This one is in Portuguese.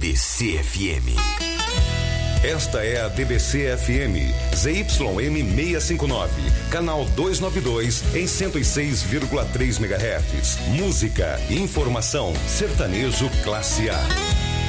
DBC FM. Esta é a DBC FM, ZYM 659, canal 292 em 106,3 MHz. Música, informação, sertanejo classe A.